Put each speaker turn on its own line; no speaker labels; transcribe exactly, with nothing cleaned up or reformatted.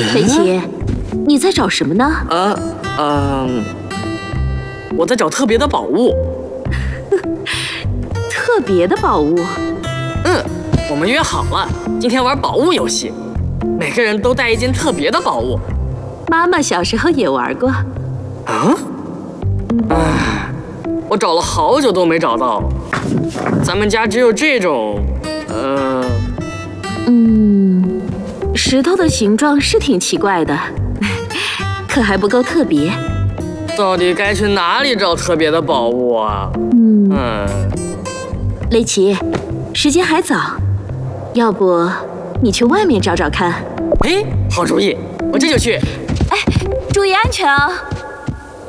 雷奇，你在找什么呢？
呃，嗯，我在找特别的宝物。
特别的宝物？
嗯，我们约好了，今天玩宝物游戏，每个人都带一件特别的宝物。
妈妈小时候也玩过。
啊？唉，我找了好久都没找到。咱们家只有这种，呃，
嗯，石头的形状是挺奇怪的，可还不够特别。
到底该去哪里找特别的宝物啊？
嗯，
嗯，
雷奇，时间还早，要不你去外面找找看？
哎，好主意，我这就去。
哎，注意安全啊！